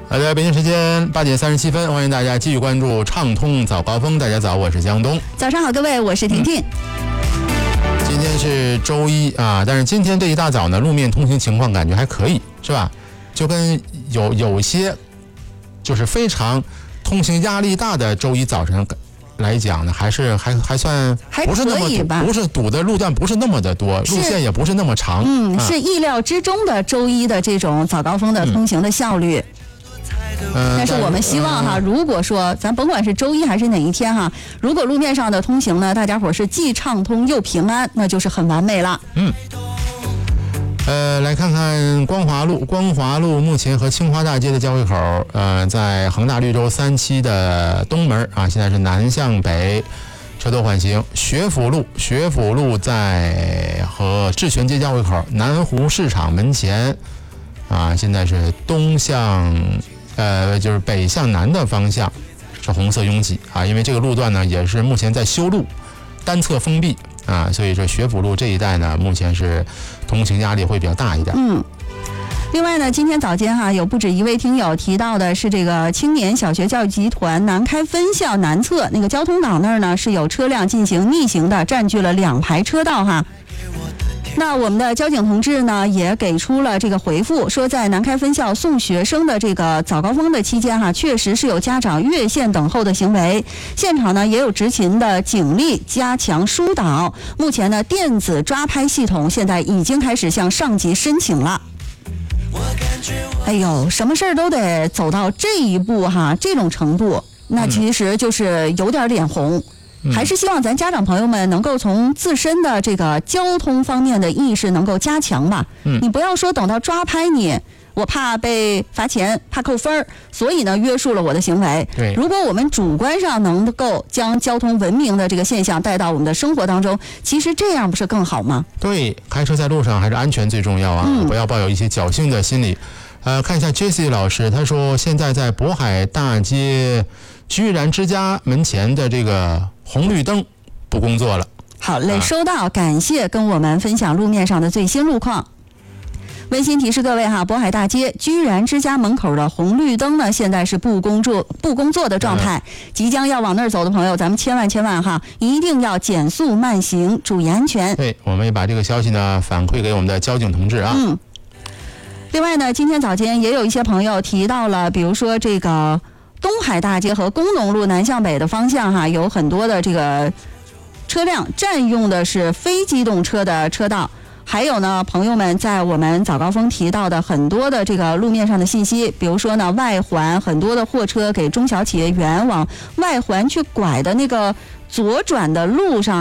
好的，北京时间8点37分，欢迎大家继续关注畅通早高峰。大家早，我是江东。 早上好，各位，我是婷婷。 今天是周一啊，但是今天这一大早呢，路面通行情况感觉还可以，是吧？就跟有些就是非常通行压力大的周一早晨来讲呢，还算不是那么不是堵的路段不是那么的多，路线也不是那么长。 是意料之中的周一的这种早高峰的通行的效率。但是我们希望哈，如果说咱甭管是周一还是哪一天哈，如果路面上的通行呢，大家伙是既畅通又平安，那就是很完美了。 来看看光华路目前和清华大街的交汇口，在恒大绿洲3期的东门啊，现在是南向北车多缓行。学府路在和智泉街交汇口南湖市场门前啊，现在是东向就是北向南的方向是红色拥挤啊，因为这个路段呢也是目前在修路，单侧封闭啊，所以说学府路这一带呢，目前是通行压力会比较大一点。 另外呢，今天早间哈，有不止一位听友提到的是这个青年小学教育集团南开分校南侧那个交通岛那儿呢，是有车辆进行逆行的，占据了2排车道哈。那我们的交警同志呢，也给出了这个回复，说在南开分校送学生的这个早高峰的期间哈，确实是有家长越线等候的行为，现场呢也有执勤的警力加强疏导。目前呢，电子抓拍系统现在已经开始向上级申请了。哎呦，什么事儿都得走到这一步哈，这种程度，那其实就是有点脸红。还是希望咱家长朋友们能够从自身的这个交通方面的意识能够加强吧。你不要说等到抓拍你，我怕被罚钱，怕扣分，所以呢约束了我的行为。 对， 如果我们主观上能够将交通文明的这个现象带到我们的生活当中，其实这样不是更好吗？ 对，开车在路上还是安全最重要啊，不要抱有一些侥幸的心理。看一下 Jessie 老师，他说现在在渤海大街居然之家门前的这个红绿灯不工作了。 好嘞，收到，感谢跟我们分享路面上的最新路况。温馨提示各位哈，渤海大街居然之家门口的红绿灯呢，现在是不工作的状态。即将要往那儿走的朋友，咱们千万哈，一定要减速慢行，注意安全。 对，我们也把这个消息呢反馈给我们的交警同志啊。 另外呢，今天早间也有一些朋友提到了，比如说这个东海大街和工农路南向北的方向哈，有很多的这个车辆占用的是非机动车的车道。还有呢，朋友们在我们早高峰提到的很多的这个路面上的信息，比如说呢，外环很多的货车给中小企业员往外环去拐的那个左转的路上